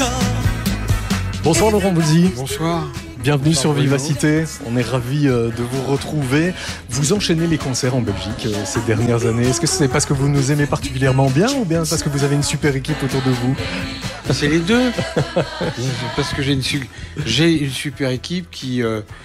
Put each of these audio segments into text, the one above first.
Bonsoir Laurent Boulzy. Bonsoir. Bienvenue sur Vivacité. On est ravis de vous retrouver. Vous enchaînez les concerts en Belgique ces dernières années. Est-ce que c'est parce que vous nous aimez particulièrement bien ou bien parce que vous avez une super équipe autour de vous? C'est les deux. Parce que j'ai une super équipe qui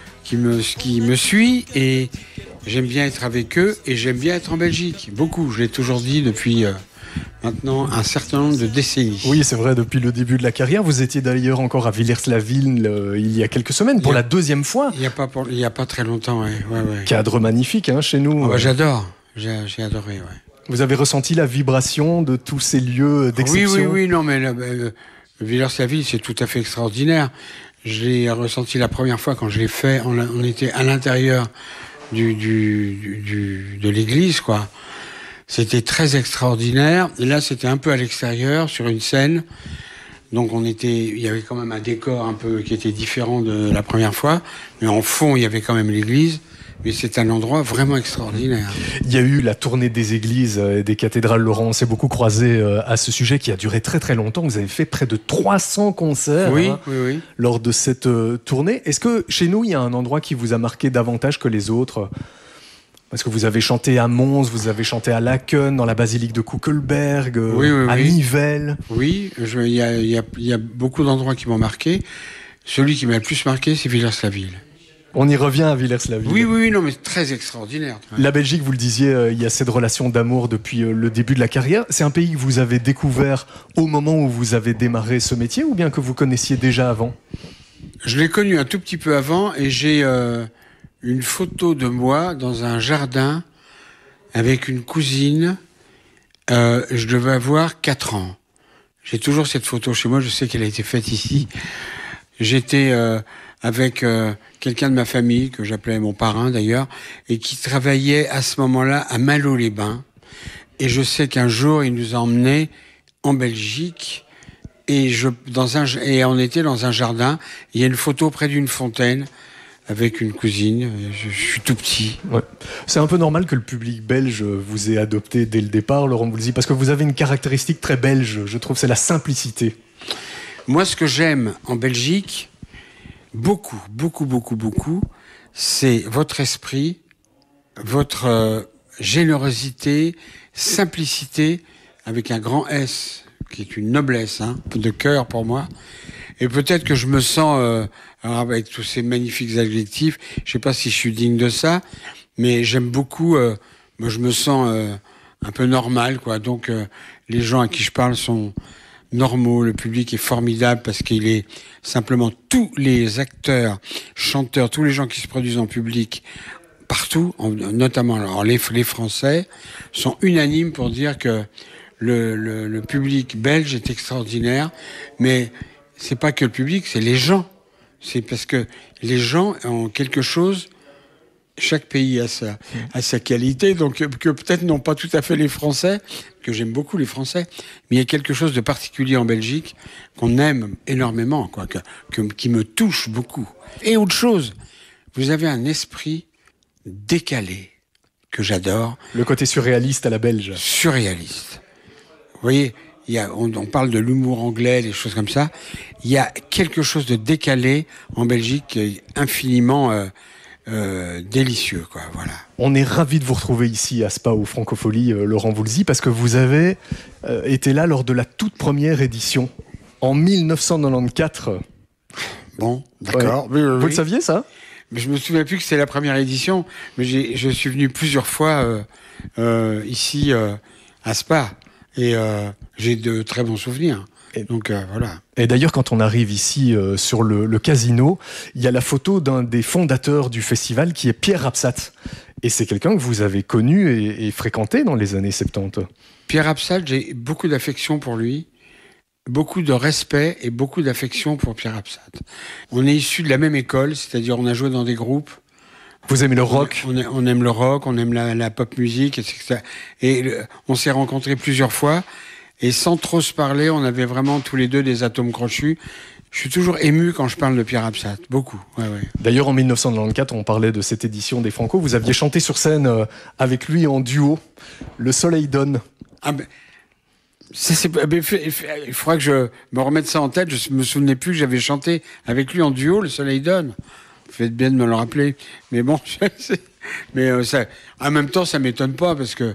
me suit et j'aime bien être avec eux et j'aime bien être en Belgique. Beaucoup. Je l'ai toujours dit depuis maintenant un certain nombre de décennies. Oui, c'est vrai, depuis le début de la carrière. Vous étiez d'ailleurs encore à Villers-la-Ville il y a quelques semaines, pour la deuxième fois. Il y a pas très longtemps, ouais. Cadre magnifique, chez nous. Oh, j'adore. J'ai adoré, ouais. Vous avez ressenti la vibration de tous ces lieux d'exception? Oui, non, mais Villers-la-Ville, c'est tout à fait extraordinaire. Je l'ai ressenti la première fois quand je l'ai fait. On était à l'intérieur de l'église, quoi. C'était très extraordinaire. Et là, c'était un peu à l'extérieur, sur une scène. Donc, il y avait quand même un décor un peu qui était différent de la première fois. Mais en fond, il y avait quand même l'église. Mais c'est un endroit vraiment extraordinaire. Il y a eu la tournée des églises et des cathédrales, Laurent. On s'est beaucoup croisé à ce sujet qui a duré très très longtemps. Vous avez fait près de 300 concerts oui. lors de cette tournée. Est-ce que chez nous, il y a un endroit qui vous a marqué davantage que les autres ? Parce que vous avez chanté à Mons, vous avez chanté à Laeken, dans la basilique de Kuckelberg, à Nivelles. Oui, il y a beaucoup d'endroits qui m'ont marqué. Celui qui m'a le plus marqué, c'est Villers-la-Ville. On y revient à Villers-la-Ville. Oui, non, mais très extraordinaire. La Belgique, vous le disiez, il y a cette relation d'amour depuis le début de la carrière. C'est un pays que vous avez découvert au moment où vous avez démarré ce métier ou bien que vous connaissiez déjà avant ? Je l'ai connu un tout petit peu avant et j'ai une photo de moi dans un jardin avec une cousine. Je devais avoir 4 ans. J'ai toujours cette photo chez moi, je sais qu'elle a été faite ici. J'étais avec quelqu'un de ma famille, que j'appelais mon parrain d'ailleurs, et qui travaillait à ce moment-là à Malo-les-Bains. Et je sais qu'un jour, il nous a emmenés en Belgique, et on était dans un jardin. Il y a une photo près d'une fontaine, avec une cousine. Je suis tout petit. Ouais. C'est un peu normal que le public belge vous ait adopté dès le départ, Laurent Boulzy, parce que vous avez une caractéristique très belge, je trouve, c'est la simplicité. Moi, ce que j'aime en Belgique, beaucoup, c'est votre esprit, votre générosité, simplicité, avec un grand S, qui est une noblesse de cœur pour moi. Et peut-être que je me sens, avec tous ces magnifiques adjectifs, je sais pas si je suis digne de ça, mais j'aime beaucoup, moi je me sens un peu normal, quoi. Donc les gens à qui je parle sont normaux, le public est formidable parce qu'il est simplement tous les acteurs, chanteurs, tous les gens qui se produisent en public, partout, notamment alors les Français, sont unanimes pour dire que le public belge est extraordinaire, mais c'est pas que le public, c'est les gens. C'est parce que les gens ont quelque chose. Chaque pays a sa qualité, donc que peut-être n'ont pas tout à fait les Français, que j'aime beaucoup les Français, mais il y a quelque chose de particulier en Belgique qu'on aime énormément, quoi, qui me touche beaucoup. Et autre chose, vous avez un esprit décalé que j'adore. Le côté surréaliste à la belge. Surréaliste. Vous voyez, on parle de l'humour anglais, des choses comme ça. Il y a quelque chose de décalé en Belgique qui est infiniment délicieux, quoi, voilà. On est ravis de vous retrouver ici à Spa au Francophonie, Laurent Boulzy, parce que vous avez été là lors de la toute première édition, en 1994. Bon, d'accord. Ouais. Oui. Vous le saviez, ça ? Mais je me souviens plus que c'était la première édition, mais je suis venu plusieurs fois ici à Spa, et j'ai de très bons souvenirs. Donc voilà. Et d'ailleurs, quand on arrive ici sur le casino, il y a la photo d'un des fondateurs du festival qui est Pierre Rapsat. Et c'est quelqu'un que vous avez connu et fréquenté dans les années 70. Pierre Rapsat, j'ai beaucoup d'affection pour lui, beaucoup de respect et beaucoup d'affection pour Pierre Rapsat. On est issus de la même école, c'est-à-dire on a joué dans des groupes. Vous aimez le rock ? On aime le rock, on aime la pop musique, etc. Et on s'est rencontrés plusieurs fois. Et sans trop se parler, on avait vraiment tous les deux des atomes crochus. Je suis toujours ému quand je parle de Pierre Rapsat, beaucoup. Ouais. D'ailleurs, en 1994, on parlait de cette édition des Franco. Vous aviez chanté sur scène avec lui en duo, Le Soleil donne. Ah ben, Il faudra que je me remette ça en tête. Je me souvenais plus que j'avais chanté avec lui en duo Le Soleil donne. Vous faites bien de me le rappeler. Mais bon, en même temps, ça m'étonne pas parce que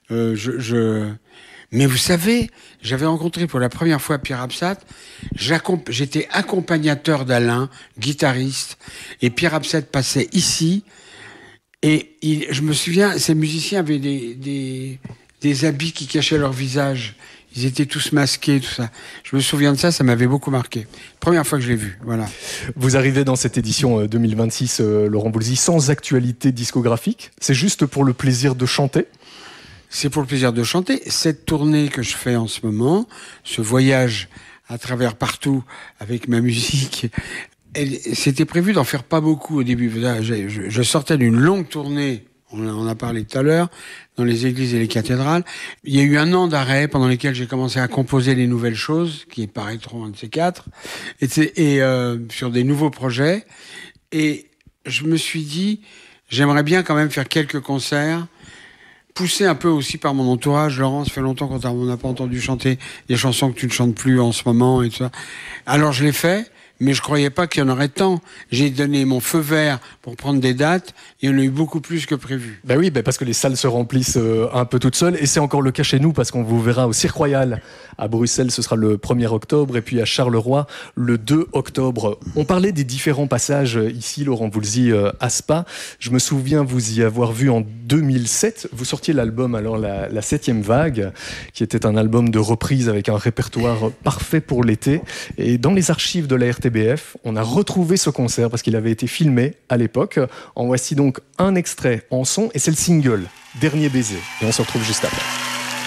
Mais vous savez, j'avais rencontré pour la première fois Pierre Absat. J'étais accompagnateur d'Alain, guitariste, et Pierre Absat passait ici. Et je me souviens, ces musiciens avaient des habits qui cachaient leur visage. Ils étaient tous masqués, tout ça. Je me souviens de ça, ça m'avait beaucoup marqué. Première fois que je l'ai vu, voilà. Vous arrivez dans cette édition 2026, Laurent Voulzy, sans actualité discographique. C'est juste pour le plaisir de chanter. C'est pour le plaisir de chanter. Cette tournée que je fais en ce moment, ce voyage à travers partout avec ma musique, c'était prévu d'en faire pas beaucoup au début. Je sortais d'une longue tournée, on en a parlé tout à l'heure, dans les églises et les cathédrales. Il y a eu 1 an d'arrêt pendant lesquels j'ai commencé à composer des nouvelles choses, qui paraîtront un de ces 4, et sur des nouveaux projets. Et je me suis dit, j'aimerais bien quand même faire quelques concerts, poussé un peu aussi par mon entourage. Laurent, ça fait longtemps qu'on n'a pas entendu chanter des chansons que tu ne chantes plus en ce moment et tout ça. Alors je l'ai fait, mais je croyais pas qu'il y en aurait tant. J'ai donné mon feu vert pour prendre des dates, et il y en a eu beaucoup plus que prévu. Ben oui, parce que les salles se remplissent un peu toutes seules, et c'est encore le cas chez nous, parce qu'on vous verra au Cirque Royal à Bruxelles, ce sera le 1er octobre, et puis à Charleroi, le 2 octobre. On parlait des différents passages ici, Laurent Voulzy, à Spa. Je me souviens vous y avoir vu en 2007. Vous sortiez l'album, alors la 7e vague, qui était un album de reprise avec un répertoire parfait pour l'été. Et dans les archives de la RTBF, on a retrouvé ce concert, parce qu'il avait été filmé à l'époque. En voici donc un extrait en son, et c'est le single, Dernier baiser. Et on se retrouve juste après.